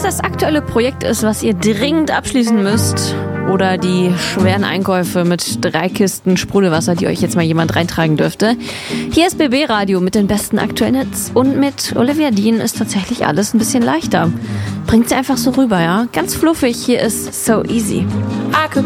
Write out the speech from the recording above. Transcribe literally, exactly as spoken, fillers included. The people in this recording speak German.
das aktuelle Projekt ist, was ihr dringend abschließen müsst, oder die schweren Einkäufe mit drei Kisten Sprudelwasser, die euch jetzt mal jemand reintragen dürfte. Hier ist B B Radio mit den besten aktuellen Hits. Und mit Olivia Dean ist tatsächlich alles ein bisschen leichter. Bringt sie einfach so rüber, ja? Ganz fluffig, hier ist So Easy. I could